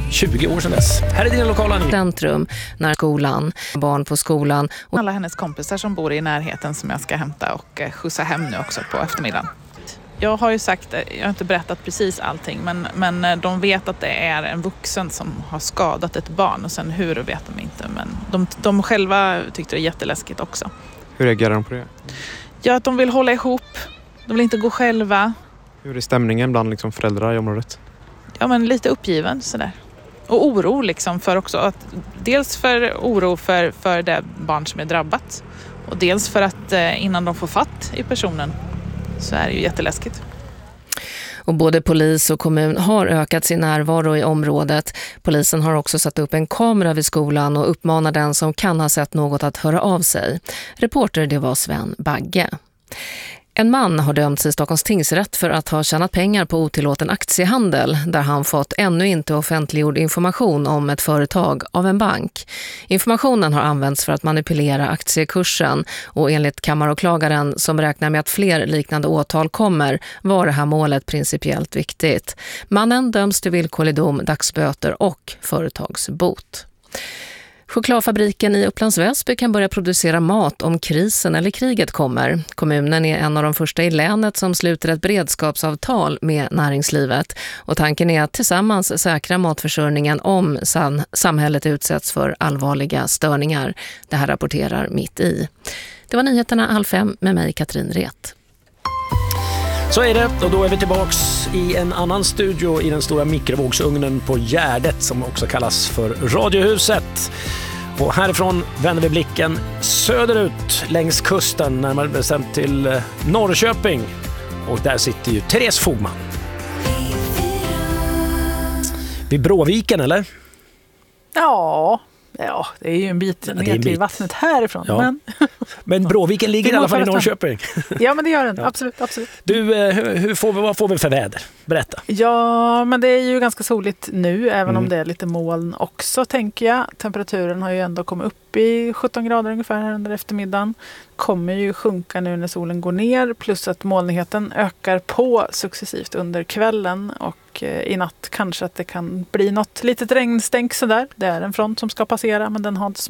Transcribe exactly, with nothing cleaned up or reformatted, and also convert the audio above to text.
tjugo år sedan dess. Här är din lokala nyhet. Centrum när skolan, barn på skolan. Och alla hennes kompisar som bor i närheten som jag ska hämta och skjutsa hem nu också på eftermiddagen. Jag har ju sagt, jag har inte berättat precis allting, men, men de vet att det är en vuxen som har skadat ett barn och sen hur vet de inte. Men de, de själva tyckte det är jätteläskigt också. Hur reagerar de på det? Ja, att de vill hålla ihop. De vill inte gå själva. Hur är stämningen bland liksom föräldrar i området? Ja, men lite uppgiven sådär. Och oro liksom för också att dels för oro för, för det barn som är drabbat och dels för att eh, innan de får fatt i personen så är det ju jätteläskigt. Och både polis och kommun har ökat sin närvaro i området. Polisen har också satt upp en kamera vid skolan och uppmanar den som kan ha sett något att höra av sig. Reporter det var Sven Bagge. En man har dömts i Stockholms tingsrätt för att ha tjänat pengar på otillåten aktiehandel där han fått ännu inte offentliggjord information om ett företag av en bank. Informationen har använts för att manipulera aktiekursen och enligt kammaråklagaren som räknar med att fler liknande åtal kommer var det här målet principiellt viktigt. Mannen döms till villkorlig dom, dagsböter och företagsbot. Chokladfabriken i Upplands Väsby kan börja producera mat om krisen eller kriget kommer. Kommunen är en av de första i länet som sluter ett beredskapsavtal med näringslivet. Och tanken är att tillsammans säkra matförsörjningen om sam- samhället utsätts för allvarliga störningar. Det här rapporterar Mitt i. Det var nyheterna halv fem med mig Katrin Ret. Så är det, och då är vi tillbaks i en annan studio i den stora mikrovågsugnen på Gärdet som också kallas för Radiohuset. Och härifrån vänder vi blicken söderut längs kusten närmare bestämt till Norrköping. Och där sitter ju Therese Fogman. Vid Bråviken, eller? Ja, ja, det är ju en bit ner till bit. vattnet härifrån. Ja. Men, men Bråviken ligger i alla fall i Norrköping. Ja, men det gör den. Ja. Absolut, absolut. Du, hur, hur får vi, vad får vi för väder? Berätta. Ja, men det är ju ganska soligt nu, även Mm. om det är lite moln också, tänker jag. Temperaturen har ju ändå kommit upp i sjutton grader ungefär här under eftermiddagen. Kommer ju sjunka nu när solen går ner, plus att molnigheten ökar på successivt under kvällen och eh, i natt kanske att det kan bli något litet regnstänk sådär. Det är en front som ska passera, men den har